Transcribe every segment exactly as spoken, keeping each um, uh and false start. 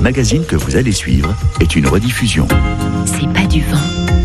magazine que vous allez suivre est une rediffusion. C'est pas du vent.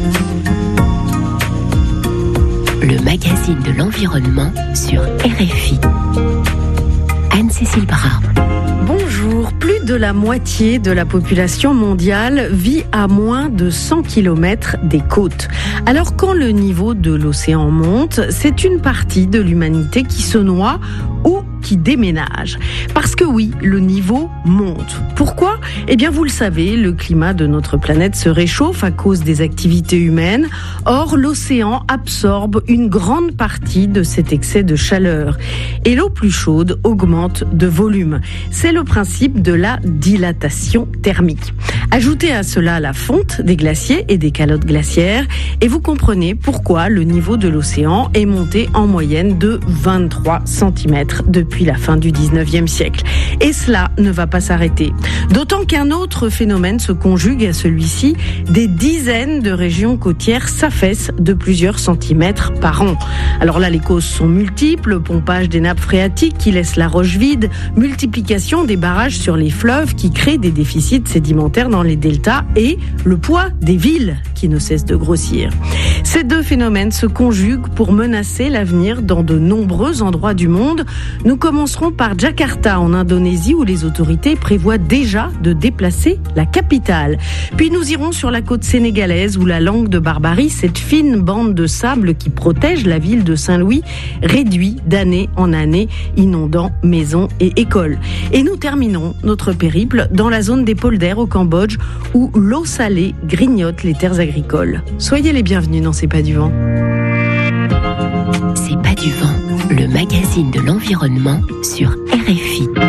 Le magazine de l'environnement sur R F I. Anne-Cécile Bras. Bonjour, plus de la moitié de la population mondiale vit à moins de cent kilomètres des côtes. Alors quand le niveau de l'océan monte, c'est une partie de l'humanité qui se noie ou qui déménage. Parce que oui, le niveau monte. Pourquoi ? Eh bien, vous le savez, le climat de notre planète se réchauffe à cause des activités humaines. Or, l'océan absorbe une grande partie de cet excès de chaleur. Et l'eau plus chaude augmente de volume. C'est le principe de la dilatation thermique. Ajoutez à cela la fonte des glaciers et des calottes glaciaires et vous comprenez pourquoi le niveau de l'océan est monté en moyenne de vingt-trois centimètres depuis la fin du dix-neuvième siècle. Et cela ne va pas s'arrêter. D'autant qu'un autre phénomène se conjugue à celui-ci. Des dizaines de régions côtières s'affaissent de plusieurs centimètres par an. Alors là, les causes sont multiples. Pompage des nappes phréatiques qui laissent la roche vide, multiplication des barrages sur les fleuves qui créent des déficits sédimentaires dans les deltas et le poids des villes qui ne cesse de grossir. Ces deux phénomènes se conjuguent pour menacer l'avenir dans de nombreux endroits du monde. Nous commencerons par Jakarta en Indonésie où les autorités prévoient déjà de déplacer la capitale. Puis nous irons sur la côte sénégalaise où la langue de Barbarie, cette fine bande de sable qui protège la ville de Saint-Louis, réduit d'année en année, inondant maisons et écoles. Et nous terminons notre périple dans la zone des polders au Cambodge où l'eau salée grignote les terres agricoles. Soyez les bienvenus dans C'est pas du vent. C'est pas du vent, le magazine de l'environnement sur R F I.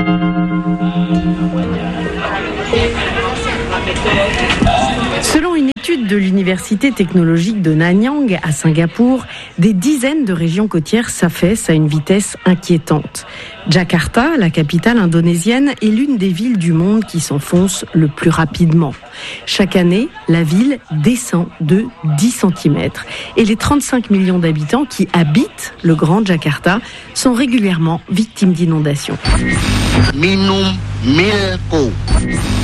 Selon une étude de l'Université technologique de Nanyang à Singapour, des dizaines de régions côtières s'affaissent à une vitesse inquiétante. Jakarta, la capitale indonésienne, est l'une des villes du monde qui s'enfonce le plus rapidement. Chaque année, la ville descend de dix centimètres et les trente-cinq millions d'habitants qui habitent le Grand Jakarta sont régulièrement victimes d'inondations. Minum milko.